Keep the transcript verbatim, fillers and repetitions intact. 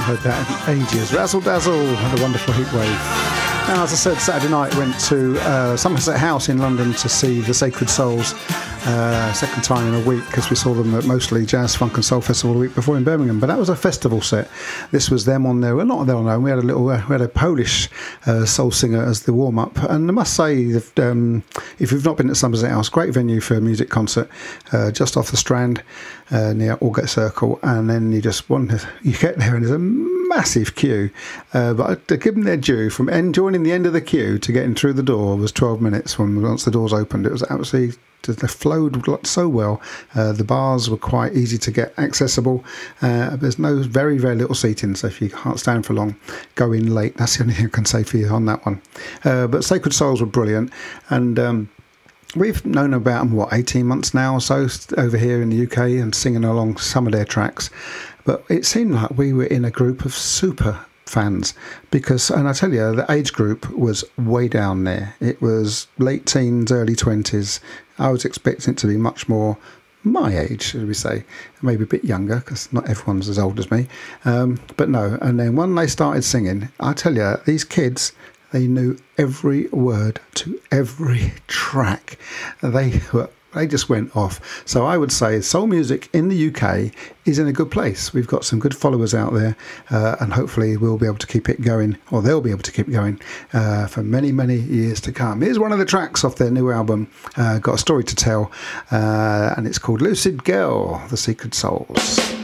Heard that in ages. Razzle Dazzle and a wonderful heat wave. Now, as I said, Saturday night went to uh, Somerset House in London to see the Sacred Souls, uh, second time in a week, because we saw them at mostly Jazz, Funk and Soul Festival the week before in Birmingham. But that was a festival set. This was them on there. Well, not there on their own. We had a little, uh, we had a Polish uh, soul singer as the warm up. And I must say, that, um, if you've not been at Somerset House, great venue for a music concert, uh, just off the Strand uh, near Aldgate Circle. And then you just wander, you get there and there's a massive queue, uh, but to give them their due, from end, joining the end of the queue to getting through the door was twelve minutes when once the doors opened. It was absolutely, they flowed so well. Uh, the bars were quite easy to get accessible. Uh, there's no very, very little seating, so if you can't stand for long, go in late. That's the only thing I can say for you on that one. Uh, but Sacred Souls were brilliant, and um, we've known about them, what, eighteen months now or so over here in the U K and singing along some of their tracks. But it seemed like we were in a group of super fans because, and I tell you, the age group was way down there. It was late teens, early twenties. I was expecting it to be much more my age, should we say, maybe a bit younger because not everyone's as old as me. Um, but no, and then when they started singing, I tell you, these kids, they knew every word to every track. They were They just went off. So I would say soul music in the U K is in a good place. We've got some good followers out there, uh, and hopefully we'll be able to keep it going, or they'll be able to keep it going uh, for many, many years to come. Here's one of the tracks off their new album, uh, got a story to tell, uh, and it's called Lucid Girl, The Sacred Souls.